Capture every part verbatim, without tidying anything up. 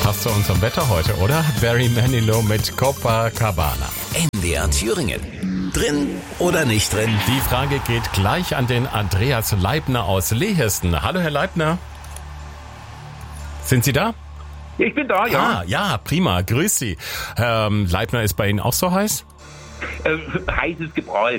Passt zu unserem Wetter heute, oder? Barry Manilow mit Copacabana. M D R Thüringen. Drin oder nicht drin? Die Frage geht gleich an den Andreas Leibner aus Lehesten. Hallo, Herr Leibner. Sind Sie da? Ich bin da, ja. Ah, ja, prima. Grüß Sie. Ähm, Leibner, ist bei Ihnen auch so heiß? Äh, heißes Gebrauch.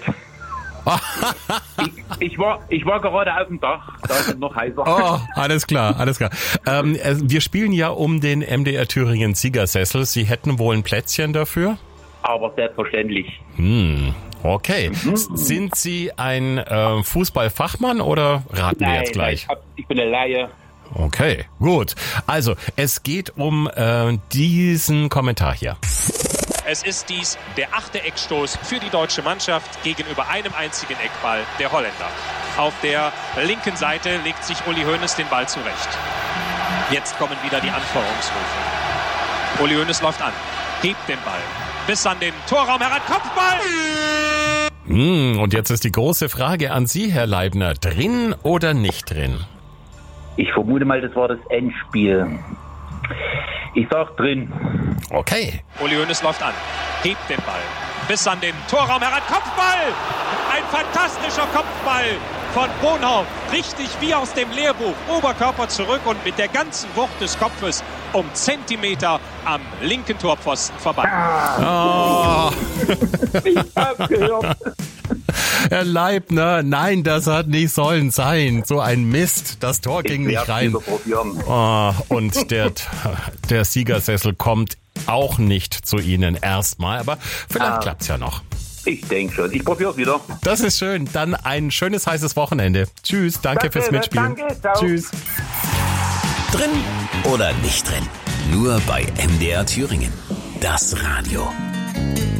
ich, ich, war, ich war gerade auf dem Dach, da ist es noch heißer. Oh, alles klar, alles klar. Ähm, wir spielen ja um den M D R Thüringen Siegersessel. Sie hätten wohl ein Plätzchen dafür? Aber selbstverständlich. Hm, okay. Mhm. Sind Sie ein äh, Fußballfachmann oder raten nein, wir jetzt gleich? Nein, ich, hab, ich bin eine Laie. Okay, gut. Also, es geht um äh, diesen Kommentar hier. Es ist dies der achte Eckstoß für die deutsche Mannschaft gegenüber einem einzigen Eckball der Holländer. Auf der linken Seite legt sich Uli Hoeneß den Ball zurecht. Jetzt kommen wieder die Anfeuerungsrufe. Uli Hoeneß läuft an, hebt den Ball bis an den Torraum heran, Kopfball! Hm, und jetzt ist die große Frage an Sie, Herr Leibner. Drin oder nicht drin? Ich vermute mal, das war das Endspiel. Ich sag drin. Okay. Uli Hoeneß läuft an, hebt den Ball bis an den Torraum heran. Kopfball! Ein fantastischer Kopfball von Bonhoff. Richtig wie aus dem Lehrbuch. Oberkörper zurück und mit der ganzen Wucht des Kopfes um Zentimeter am linken Torpfosten vorbei. Oh. Ich hab gehört. Herr Leibner, nein, das hat nicht sollen sein. So ein Mist, das Tor ging nicht rein. Oh, und der, der Siegersessel kommt auch nicht zu Ihnen erstmal, aber vielleicht ah, klappt's ja noch. Ich denke schon. Ich probiere es wieder. Das ist schön. Dann ein schönes, heißes Wochenende. Tschüss, danke, danke fürs Mitspielen. Danke, ciao. Tschüss. Drin oder nicht drin? Nur bei M D R Thüringen. Das Radio.